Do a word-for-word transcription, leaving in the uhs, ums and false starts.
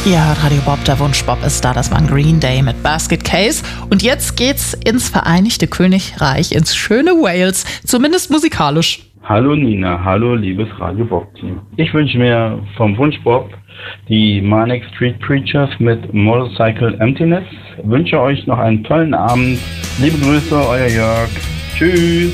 Ja, Radio Bob, der Wunschbob ist da. Das war ein Green Day mit Basket Case. Und jetzt geht's ins Vereinigte Königreich, ins schöne Wales, zumindest musikalisch. Hallo Nina, hallo liebes Radio Bob Team. Ich wünsche mir vom Wunschbob die Manic Street Preachers mit Motorcycle Emptiness. Wünsche euch noch einen tollen Abend. Liebe Grüße, euer Jörg. Tschüss.